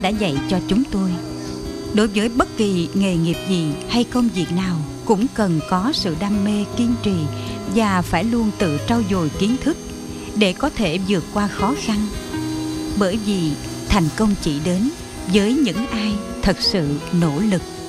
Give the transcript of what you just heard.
đã dạy cho chúng tôi. Đối với bất kỳ nghề nghiệp gì hay công việc nào cũng cần có sự đam mê, kiên trì và phải luôn tự trau dồi kiến thức để có thể vượt qua khó khăn. Bởi vì thành công chỉ đến với những ai thật sự nỗ lực.